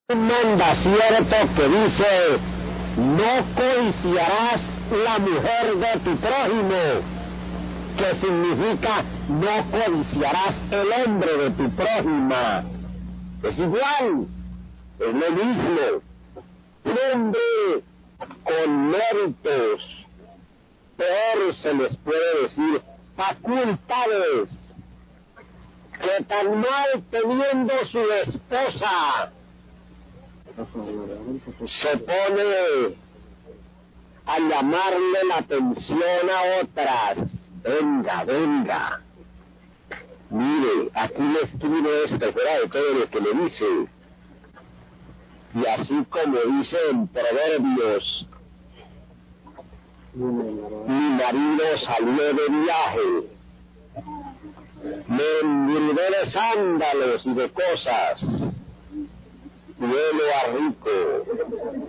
manda cierto que dice, no codiciarás la mujer de tu prójimo, que significa no codiciarás el hombre de tu prójima. Es igual, es lo mismo. Un hombre con méritos, peor se les puede decir, facultades, que tan mal teniendo su esposa, se pone a llamarle la atención a otras. Venga, venga. Mire, aquí le escribe esto, fuera de todo lo que le dice. Y así como dice en Proverbios, mi marido salió de viaje, me enviudé de sándalos y de cosas, huelo a rico.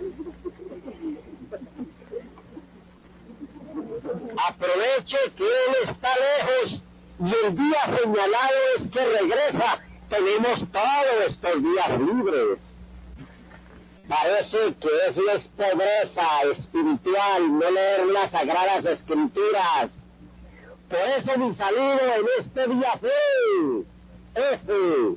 Aproveche que él está lejos y el día señalado es que regresa. Tenemos todos estos días libres. Parece que eso es pobreza espiritual, no leer las Sagradas Escrituras. Por eso mi saludo en este día fue ese.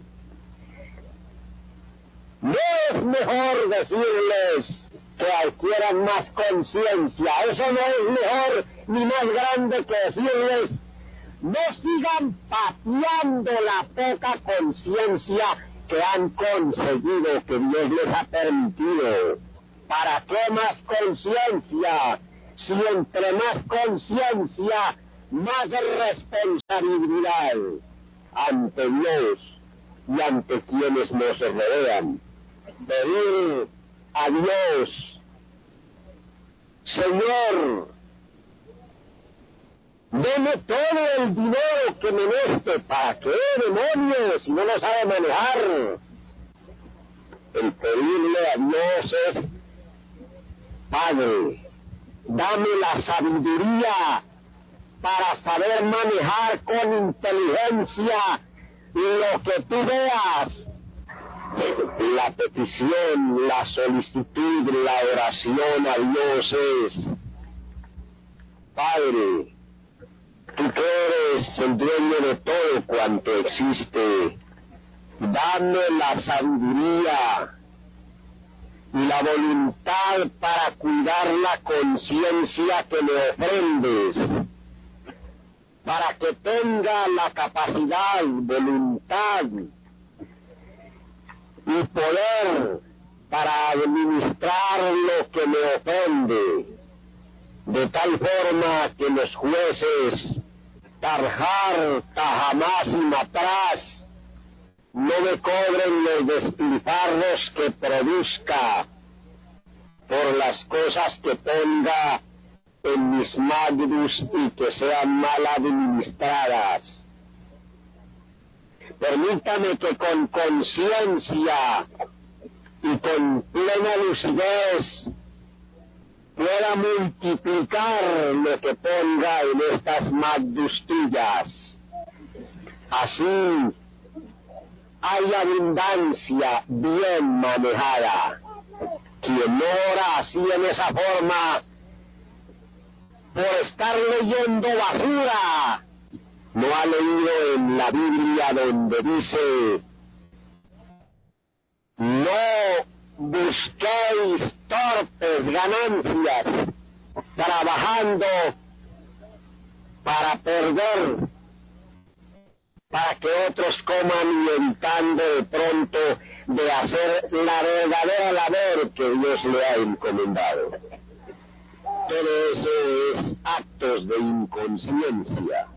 No es mejor decirles que adquieran más conciencia. Eso no es mejor ni más grande que decirles, no sigan pateando la poca conciencia que han conseguido, que Dios les ha permitido. ¿Para qué más conciencia? Si entre más conciencia, más responsabilidad ante Dios y ante quienes nos rodean. Pedir a Dios, Señor, deme todo el dinero que meneste. ¿Para qué, demonios, si no lo sabe manejar? El pedirle a Dios es, Padre, dame la sabiduría para saber manejar con inteligencia lo que tú veas. La petición, la solicitud, la oración a Dios es, Padre, tú que eres el dueño de todo cuanto existe, dame la sabiduría y la voluntad para cuidar la conciencia que me ofrendes, para que tenga la capacidad, voluntad y poder para administrar lo que me ofende, de tal forma que los jueces Tarjar, Tajamás y Matraz no me cobren los despilfarros que produzca por las cosas que ponga en mis magnus y que sean mal administradas. Permítame que con conciencia y con plena lucidez pueda multiplicar lo que ponga en estas magnus tuyas. Así hay abundancia bien manejada. Quien ora así en esa forma, por estar leyendo basura, no ha leído en la Biblia donde dice, no busquéis torpes ganancias, trabajando para perder, para que otros coman y evitando de pronto de hacer la verdadera labor que Dios le ha encomendado. Todo eso es actos de inconsciencia.